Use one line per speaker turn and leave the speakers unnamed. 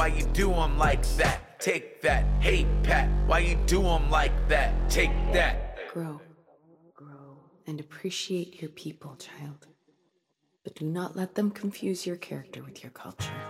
Why you do them like that? Take that. Hey, Pat, why you do them like that? Take that.
Grow. And appreciate your people, child. But do not let them confuse your character with your culture.